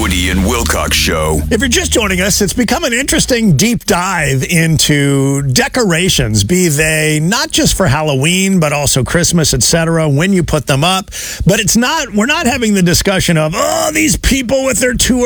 Woody and Wilcox Show. If you're just joining us, it's become an interesting deep dive into decorations, be they not just for Halloween, but also Christmas, etc., when you put them up. But we're not having the discussion of, these people with their 2